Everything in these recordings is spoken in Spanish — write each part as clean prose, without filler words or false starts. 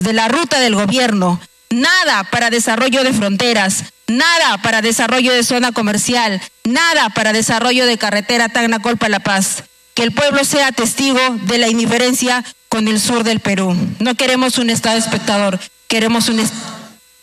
de la ruta del gobierno. Nada para desarrollo de fronteras, nada para desarrollo de zona comercial, nada para desarrollo de carretera Tacna-Colpa-La Paz. Que el pueblo sea testigo de la indiferencia con el sur del Perú. No queremos un Estado espectador, queremos un Estado.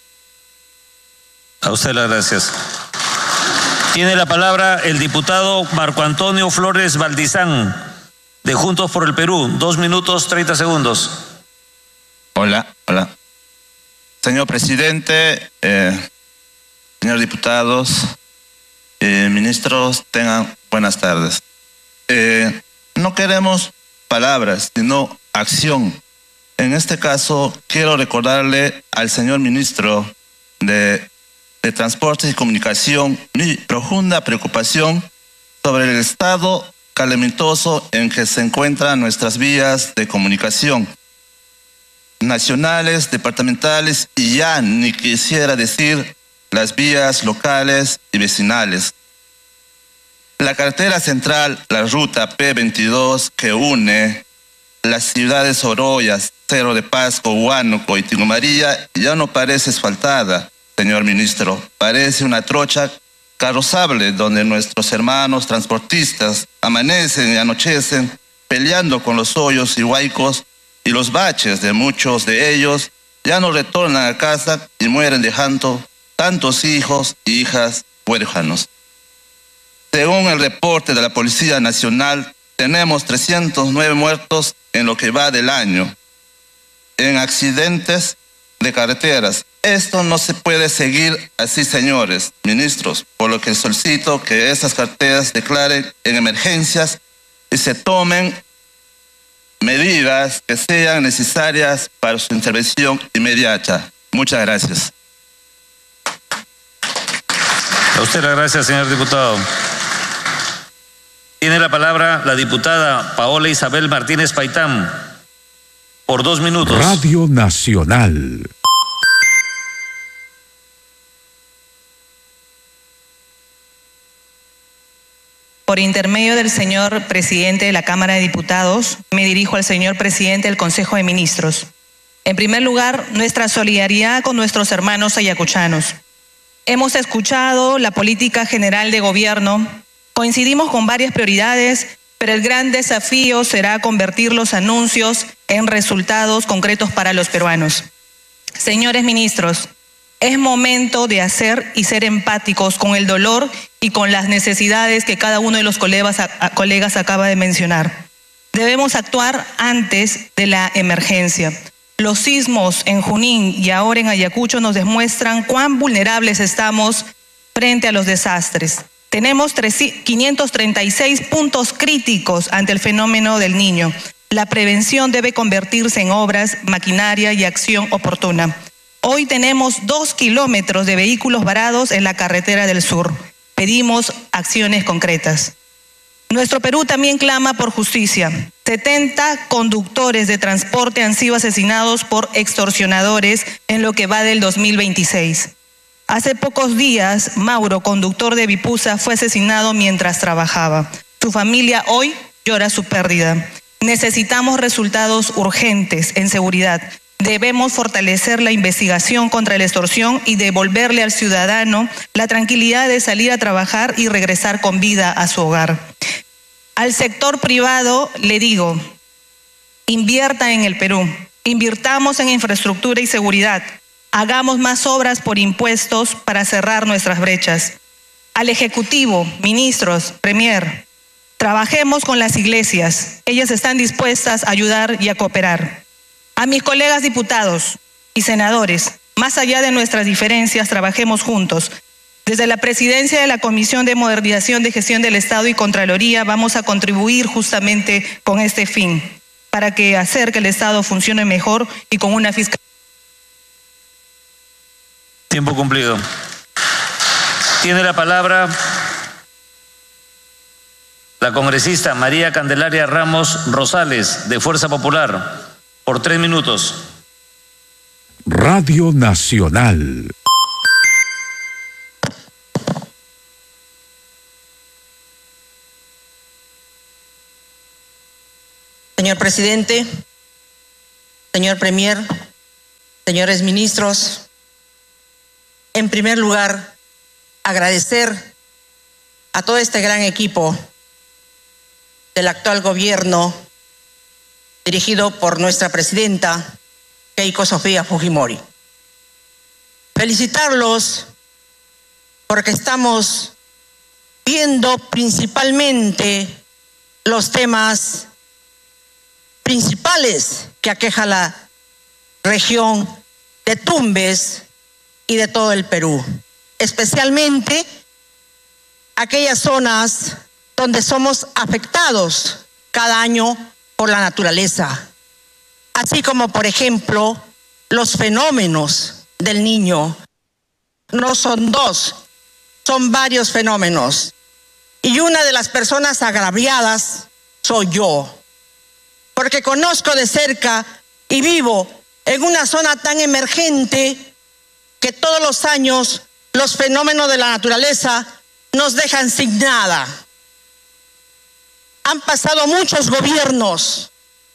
A usted las gracias. Tiene la palabra el diputado Marco Antonio Flores Valdizán, de Juntos por el Perú. 2 minutos, 30 segundos. Hola. Señor presidente, señores diputados, ministros, tengan buenas tardes. No queremos palabras, sino acción. En este caso, quiero recordarle al señor ministro de Transportes y Comunicación mi profunda preocupación sobre el estado calamitoso en que se encuentran nuestras vías de comunicación nacionales, departamentales y ya ni quisiera decir las vías locales y vecinales. La carretera central, la ruta P22 que une las ciudades Oroyas, Cerro de Pasco, Huánuco y Tingomaría ya no parece asfaltada, señor ministro. Parece una trocha carrozable donde nuestros hermanos transportistas amanecen y anochecen peleando con los hoyos y huaicos y los baches de muchos de ellos. Ya no retornan a casa y mueren dejando tantos hijos y hijas huérfanos. Según el reporte de la Policía Nacional, tenemos 309 muertos en lo que va del año en accidentes de carreteras. Esto no se puede seguir así, señores ministros, por lo que solicito que esas carreteras declaren en emergencias y se tomen medidas que sean necesarias para su intervención inmediata. Muchas gracias. A usted las gracias, señor diputado. Tiene la palabra la diputada Paola Isabel Martínez Paitán, por 2 minutos. Radio Nacional. Por intermedio del señor presidente de la Cámara de Diputados, me dirijo al señor presidente del Consejo de Ministros. En primer lugar, nuestra solidaridad con nuestros hermanos ayacuchanos. Hemos escuchado la política general de gobierno, coincidimos con varias prioridades, pero el gran desafío será convertir los anuncios en resultados concretos para los peruanos. Señores ministros, es momento de hacer y ser empáticos con el dolor y con las necesidades que cada uno de los colegas acaba de mencionar. Debemos actuar antes de la emergencia. Los sismos en Junín y ahora en Ayacucho nos demuestran cuán vulnerables estamos frente a los desastres. Tenemos 536 puntos críticos ante el fenómeno del Niño. La prevención debe convertirse en obras, maquinaria y acción oportuna. Hoy tenemos 2 kilómetros de vehículos varados en la carretera del sur. Pedimos acciones concretas. Nuestro Perú también clama por justicia. 70 conductores de transporte han sido asesinados por extorsionadores en lo que va del 2026. Hace pocos días, Mauro, conductor de Vipusa, fue asesinado mientras trabajaba. Su familia hoy llora su pérdida. Necesitamos resultados urgentes en seguridad. Debemos fortalecer la investigación contra la extorsión y devolverle al ciudadano la tranquilidad de salir a trabajar y regresar con vida a su hogar. Al sector privado le digo, invierta en el Perú, invirtamos en infraestructura y seguridad, hagamos más obras por impuestos para cerrar nuestras brechas. Al Ejecutivo, ministros, Premier, trabajemos con las iglesias, ellas están dispuestas a ayudar y a cooperar. A mis colegas diputados y senadores, más allá de nuestras diferencias, trabajemos juntos. Desde la presidencia de la Comisión de Modernización de Gestión del Estado y Contraloría vamos a contribuir justamente con este fin, para hacer que el Estado funcione mejor y con una fiscalía. Tiempo cumplido. Tiene la palabra la congresista María Candelaria Ramos Rosales, de Fuerza Popular, por 3 minutos. Radio Nacional. Señor presidente, señor Premier, señores ministros, en primer lugar, agradecer a todo este gran equipo del actual gobierno dirigido por nuestra presidenta Keiko Sofía Fujimori. Felicitarlos porque estamos viendo principalmente los temas principales que aqueja la región de Tumbes y de todo el Perú, especialmente aquellas zonas donde somos afectados cada año por la naturaleza, así como, por ejemplo, los fenómenos del Niño. No son dos, son varios fenómenos. Y una de las personas agraviadas soy yo, porque conozco de cerca y vivo en una zona tan emergente que todos los años los fenómenos de la naturaleza nos dejan sin nada. Han pasado muchos gobiernos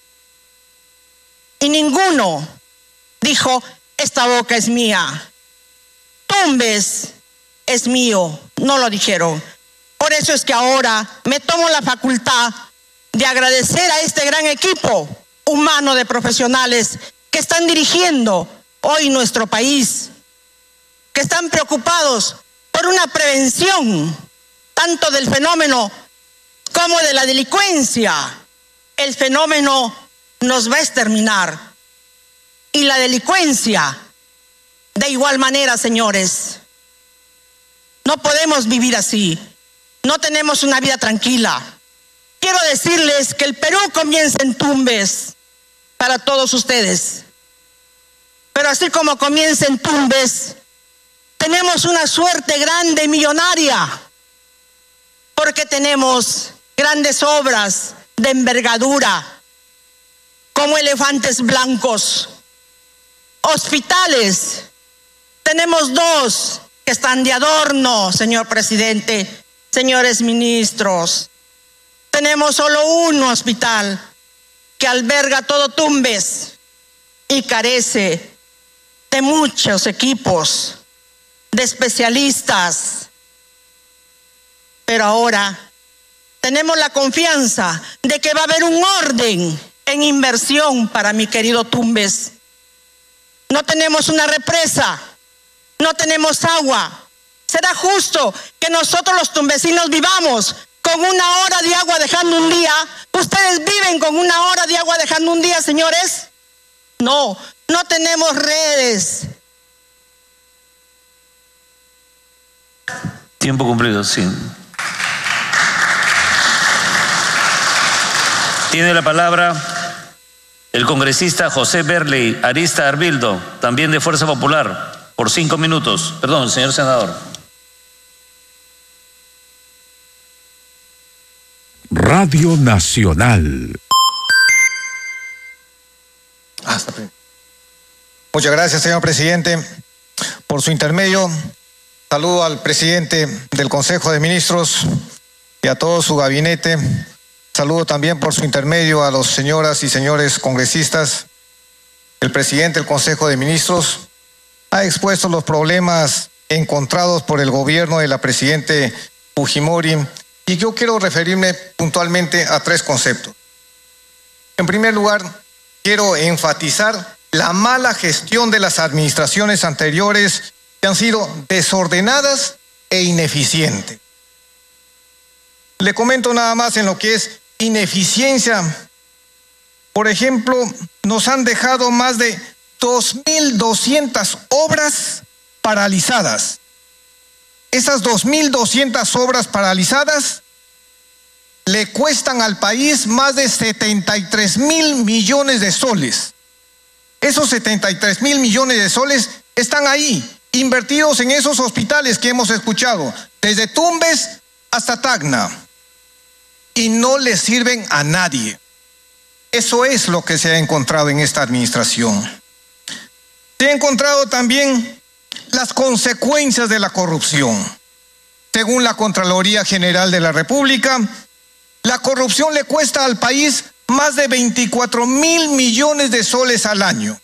y ninguno dijo: esta boca es mía, Tumbes es mío. No lo dijeron. Por eso es que ahora me tomo la facultad de agradecer a este gran equipo humano de profesionales que están dirigiendo hoy nuestro país, que están preocupados por una prevención tanto del fenómeno como de la delincuencia. El fenómeno nos va a exterminar y la delincuencia de igual manera, señores. No podemos vivir así. No tenemos una vida tranquila. Quiero decirles que el Perú comienza en Tumbes para todos ustedes. Pero así como comienza en Tumbes, tenemos una suerte grande y millonaria, porque tenemos grandes obras de envergadura, como elefantes blancos, hospitales. Tenemos 2 que están de adorno, señor presidente, señores ministros. Tenemos solo un hospital que alberga todo Tumbes y carece de muchos equipos, de especialistas. Pero ahora tenemos la confianza de que va a haber un orden en inversión para mi querido Tumbes. No tenemos una represa, no tenemos agua. ¿Será justo que nosotros los tumbesinos vivamos con 1 hora de agua dejando un día? ¿Ustedes viven con 1 hora de agua dejando un día, señores? No, no tenemos redes. Tiempo cumplido, sí. Tiene la palabra el congresista José Berley Arista Arbildo, también de Fuerza Popular, por 5 minutos. Perdón, señor senador. Radio Nacional. Muchas gracias, señor presidente. Por su intermedio, saludo al presidente del Consejo de Ministros y a todo su gabinete. Saludo también por su intermedio a las señoras y señores congresistas. El presidente del Consejo de Ministros ha expuesto los problemas encontrados por el gobierno de la presidenta Fujimori, y yo quiero referirme puntualmente a 3 conceptos. En primer lugar, quiero enfatizar la mala gestión de las administraciones anteriores, que han sido desordenadas e ineficientes. Le comento nada más en lo que es ineficiencia. Por ejemplo, nos han dejado más de 2.200 obras paralizadas. Esas 2.200 obras paralizadas le cuestan al país más de 73.000 millones de soles. Esos 73.000 millones de soles están ahí, invertidos en esos hospitales que hemos escuchado, desde Tumbes hasta Tacna, y no le sirven a nadie. Eso es lo que se ha encontrado en esta administración. Se ha encontrado también las consecuencias de la corrupción. Según la Contraloría General de la República, la corrupción le cuesta al país más de 24.000 millones de soles al año.